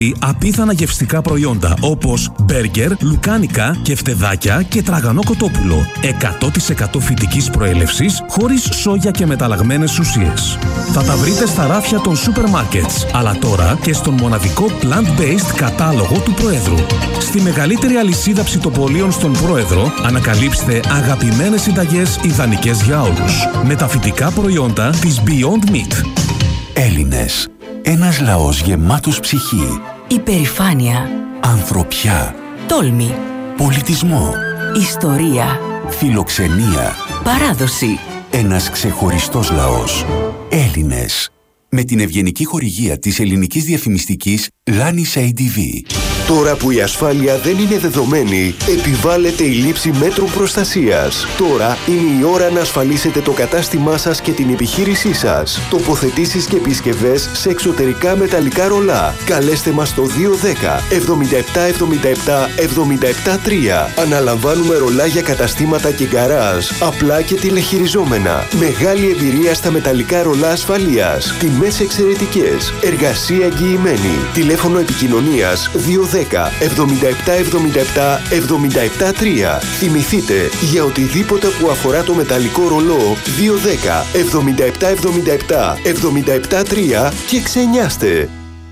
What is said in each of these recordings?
Απίθανα γευστικά προϊόντα όπως μπέργκερ, λουκάνικα, κεφτεδάκια και τραγανό κοτόπουλο. 100% φυτικής προέλευσης, χωρίς σόγια και μεταλλαγμένες ουσίες. Θα τα βρείτε στα ράφια των σούπερ μάρκετς, αλλά τώρα και στον μοναδικό plant-based κατάλογο του Προέδρου. Στη μεγαλύτερη αλυσίδα ψητοπολίων στον Πρόεδρο, ανακαλύψτε αγαπημένες συνταγές ιδανικές για όλους. Με τα φυτικά προϊόντα της Beyond Meat. Έλληνες. Ένας λαός γεμάτος ψυχή. Υπερηφάνεια. Ανθρωπιά. Τόλμη. Πολιτισμό. Ιστορία. Φιλοξενία. Παράδοση. Ένας ξεχωριστός λαός. Έλληνες. Με την ευγενική χορηγία της ελληνικής διαφημιστικής Lanis ADV. Τώρα που η ασφάλεια δεν είναι δεδομένη, επιβάλλεται η λήψη μέτρων προστασίας. Τώρα είναι η ώρα να ασφαλίσετε το κατάστημά σας και την επιχείρησή σας. Τοποθετήσεις και επισκευές σε εξωτερικά μεταλλικά ρολά. Καλέστε μας στο 210 77 77 77 3. Αναλαμβάνουμε ρολά για καταστήματα και γκαράζ, απλά και τηλεχειριζόμενα. Μεγάλη εμπειρία στα μεταλλικά ρολά ασφαλείας. Τιμές εξαιρετικές. Εργασία εγγυημένη. Τηλέφωνο επικοινωνίας 210 77 77 77 3. Θυμηθείτε, για οτιδήποτε που αφορά το μεταλλικό ρολό 210 77 77 77 3 και ξενιάστε.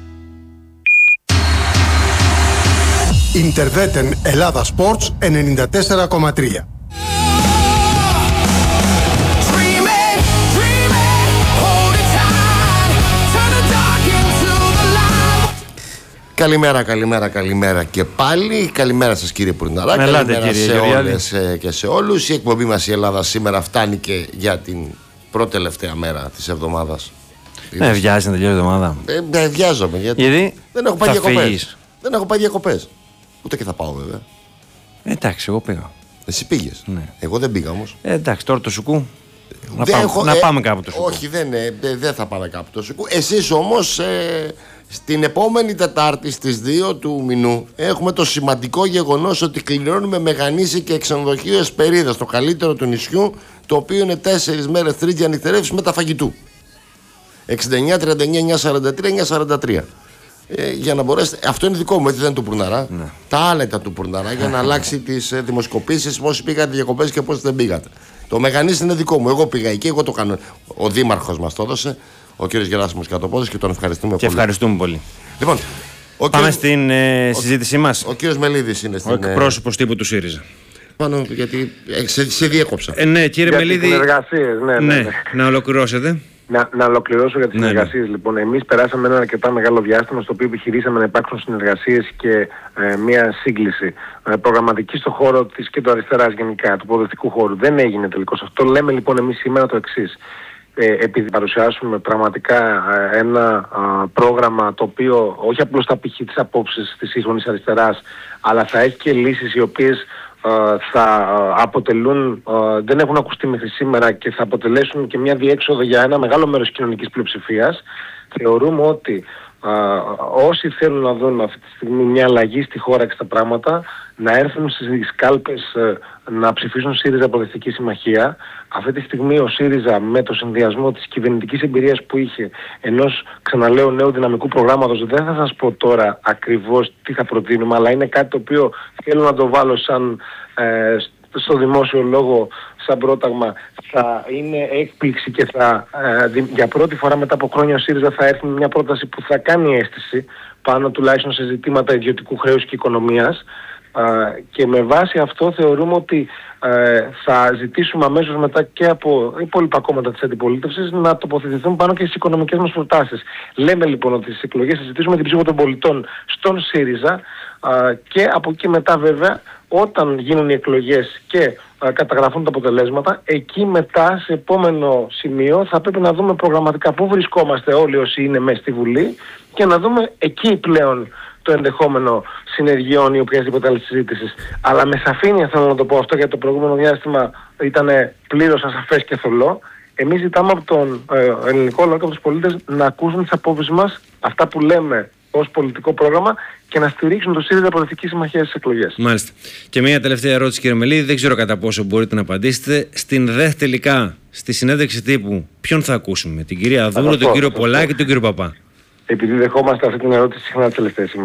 Interveten Ελλάδα Sports 94,3. Καλημέρα και πάλι. Καλημέρα σας κύριε Πουρναρά. Καλημέρα σε όλες και σε όλους. Η εκπομπή μας η Ελλάδα σήμερα φτάνει και για την πρώτη τελευταία μέρα της εβδομάδας. Βιάζει να τελειώσει η εβδομάδα. Βιάζομαι γιατί δεν έχω πάει διακοπές. Δεν έχω πάει διακοπές. Ούτε και θα πάω βέβαια. Εντάξει, εγώ πήγα. Εσύ πήγες. Ναι. Εγώ δεν πήγα όμως. Εντάξει, τώρα το Σουκού. Να πάμε κάπου το Σουκού. Όχι, δεν θα πάμε κάπου το Σουκού. Εσείς όμως στην επόμενη Τετάρτη στις 2 του μηνού έχουμε το σημαντικό γεγονός ότι κληρώνουμε Μεγανήσι και ξενοδοχείο Εσπερίδα, το καλύτερο του νησιού, το οποίο είναι 4 μέρες τρίτια νυχτερεύσεις με τα φαγητού. 69 39 943 943. Για να μπορέσετε. Αυτό είναι δικό μου, έτσι δεν είναι του Πουρναρά. Ναι. Τα άλλα ήταν του Πουρναρά για να αλλάξει τις δημοσκοπήσεις, πόσοι πήγατε διακοπές και πόσοι δεν πήγατε. Το Μεγανήσι είναι δικό μου. Εγώ πήγα εκεί, εγώ το κάνω. Ο δήμαρχος μας το έδωσε, ο κ. Γεράσιμος Κατοπόδης, και τον ευχαριστούμε πολύ. Και ευχαριστούμε πολύ. Λοιπόν, πάμε στην συζήτησή μας. Ο κ. Μελίδης είναι στην. Ο εκπρόσωπος τύπου του ΣΥΡΙΖΑ. Πάνω, γιατί σε διέκοψα. Ναι, κύριε Μελίδη. Ναι. Να ολοκληρώσετε. Να ολοκληρώσω για τις συνεργασίες. Λοιπόν, εμείς περάσαμε ένα αρκετά μεγάλο διάστημα στο οποίο επιχειρήσαμε να υπάρξουν συνεργασίες και μια σύγκληση προγραμματική στον χώρο της κεντροαριστεράς γενικά, του προοδευτικού χώρου. Δεν έγινε τελικώς αυτό. Λέμε λοιπόν εμείς σήμερα το εξής. Επειδή παρουσιάσουμε πραγματικά ένα πρόγραμμα το οποίο όχι απλώς θα πηχεί τις απόψεις της σύγχρονης αριστεράς, αλλά θα έχει και λύσεις οι οποίες θα αποτελούν, δεν έχουν ακουστεί μέχρι σήμερα και θα αποτελέσουν και μια διέξοδο για ένα μεγάλο μέρος κοινωνικής πλειοψηφίας. Θεωρούμε ότι όσοι θέλουν να δουν αυτή τη στιγμή μια αλλαγή στη χώρα και στα πράγματα, να έρθουν στις κάλπες να ψηφίσουν ΣΥΡΙΖΑ Προοδευτική Συμμαχία. Αυτή τη στιγμή ο ΣΥΡΙΖΑ, με το συνδυασμό της κυβερνητικής εμπειρίας που είχε, ενός, ξαναλέω, νέου δυναμικού προγράμματος, δεν θα σας πω τώρα ακριβώς τι θα προτείνουμε, αλλά είναι κάτι το οποίο θέλω να το βάλω σαν στο δημόσιο λόγο, σαν πρόταγμα. Θα είναι έκπληξη και για πρώτη φορά μετά από χρόνια ο ΣΥΡΙΖΑ θα έρθει με μια πρόταση που θα κάνει αίσθηση πάνω τουλάχιστον σε ζητήματα ιδιωτικού χρέους και οικονομίας, και με βάση αυτό θεωρούμε ότι θα ζητήσουμε αμέσως μετά και από υπόλοιπα κόμματα της αντιπολίτευσης να τοποθετηθούν πάνω και στις οικονομικές μας προτάσεις. Λέμε λοιπόν ότι στις εκλογές θα ζητήσουμε την ψήφο των πολιτών στον ΣΥΡΙΖΑ, και από εκεί μετά βέβαια όταν γίνουν οι εκλογές και καταγραφούν τα αποτελέσματα, εκεί μετά σε επόμενο σημείο θα πρέπει να δούμε προγραμματικά πού βρισκόμαστε όλοι όσοι είναι μέσα στη Βουλή και να δούμε εκεί πλέον το ενδεχόμενο συνεργειών ή οποιασδήποτε άλλη συζήτηση. Αλλά με σαφήνεια θέλω να το πω αυτό, γιατί το προηγούμενο διάστημα ήταν πλήρως ασαφές και θολό. Εμείς ζητάμε από τον ελληνικό λαό και από τους πολίτες να ακούσουν τις απόψεις μας, αυτά που λέμε ως πολιτικό πρόγραμμα, και να στηρίξουν το ΣΥΡΙΖΑ Προοδευτική Συμμαχία στις εκλογές. Μάλιστα. Και μια τελευταία ερώτηση, κύριε Μελίδη, δεν ξέρω κατά πόσο μπορείτε να απαντήσετε. Στην ΔΕΘ τελικά, στη συνέντευξη τύπου, ποιον θα ακούσουμε, την κυρία Δούρο, τον κύριο Πολάκη και τον κύριο Παπά? Επειδή δεχόμαστε αυτή την ερώτηση συχνά τις τελευταίες ημέρες.